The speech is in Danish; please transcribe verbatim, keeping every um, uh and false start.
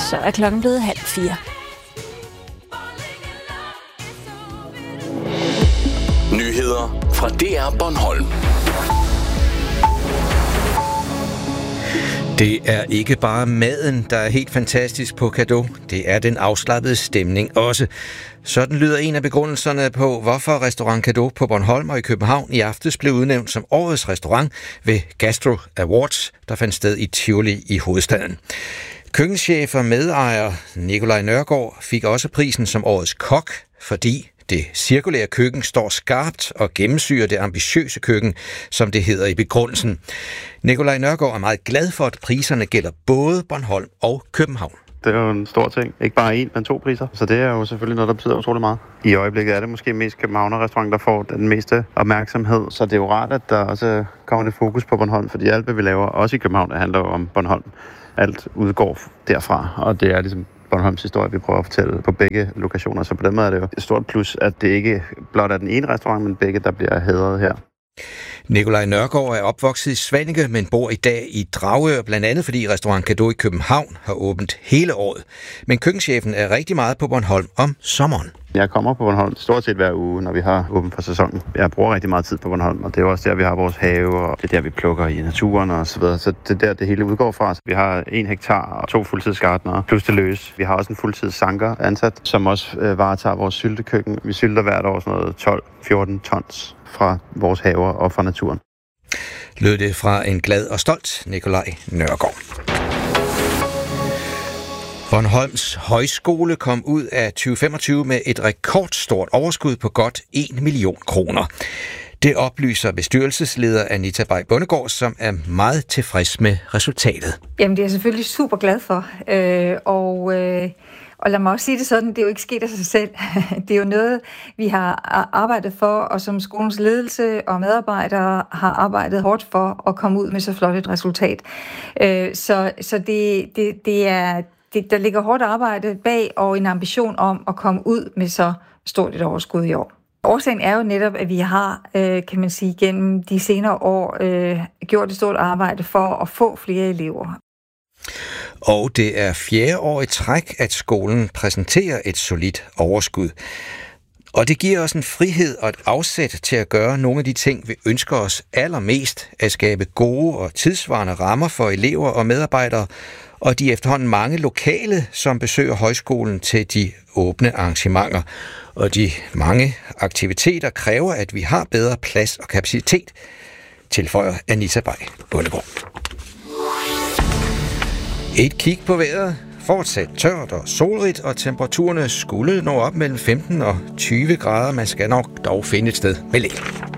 Så er klokken blevet halv fire. Nyheder fra D R Bornholm. Det er ikke bare maden, der er helt fantastisk på Cadeau. Det er den afslappede stemning også. Sådan lyder en af begrundelserne på, hvorfor Restaurant Cadeau på Bornholm og i København i aftes blev udnævnt som årets restaurant ved Gastro Awards, der fandt sted i Tivoli i hovedstaden. Køkkenchef og medejer Nikolaj Nørgaard fik også prisen som årets kok, fordi det cirkulære køkken står skarpt og gennemsyrer det ambitiøse køkken, som det hedder i begrundelsen. Nikolaj Nørgaard er meget glad for, at priserne gælder både Bornholm og København. Det er jo en stor ting. Ikke bare én, men to priser. Så det er jo selvfølgelig noget, der betyder utrolig meget. I øjeblikket er det måske mest Københavner-restaurant, der får den meste opmærksomhed. Så det er jo rart, at der også kommer lidt fokus på Bornholm, fordi alt, hvad vi laver, også i København, det handler jo om Bornholm. Alt udgår derfra, og det er ligesom Bornholms historie, vi prøver at fortælle på begge lokationer. Så på den måde er det jo et stort plus, at det ikke blot er den ene restaurant, men begge, der bliver hædret her. Nikolaj Nørgaard er opvokset i Svaneke, men bor i dag i Dragør, blandt andet fordi Restaurant Cadeau i København har åbent hele året. Men køkkenchefen er rigtig meget på Bornholm om sommeren. Jeg kommer på Bornholm stort set hver uge, når vi har åbent for sæsonen. Jeg bruger rigtig meget tid på Bornholm, og det er også der, vi har vores have, og det er der, vi plukker i naturen og så videre. Så det er der, det hele udgår fra. Vi har en hektar og to fuldtidsgartnere, plus det løs. Vi har også en fuldtidssanker ansat, som også øh, varetager vores syltekøkken. Vi sylter hvert år sådan noget tolv til fjorten tons fra vores haver og fra naturen. Lød det fra en glad og stolt Nikolaj Nørgaard. Bornholms Højskole kom ud af tyve femogtyve med et rekordstort overskud på godt en million kroner. Det oplyser bestyrelsesleder Anita Bay Bondegård, som er meget tilfreds med resultatet. Jamen, det er jeg selvfølgelig super glad for. Øh, og, øh, og lad mig også sige det sådan, det er jo ikke sket af sig selv. Det er jo noget, vi har arbejdet for, og som skolens ledelse og medarbejdere har arbejdet hårdt for at komme ud med så flot et resultat. Øh, så så det, det, det er... Det, der ligger hårdt arbejde bag og en ambition om at komme ud med så stort et overskud i år. Årsagen er jo netop, at vi har, øh, kan man sige, gennem de senere år øh, gjort et stort arbejde for at få flere elever. Og det er fjerde år i træk, at skolen præsenterer et solidt overskud. Og det giver os en frihed og et afsæt til at gøre nogle af de ting, vi ønsker os allermest, at skabe gode og tidsvarende rammer for elever og medarbejdere, og de efterhånden mange lokale, som besøger højskolen til de åbne arrangementer. Og de mange aktiviteter kræver, at vi har bedre plads og kapacitet, tilføjer Anita Bay Bondegård. Et kig på vejret. Fortsat tørt og solrigt, og temperaturerne skulle nå op mellem femten og tyve grader. Man skal nok dog finde et sted med lidt.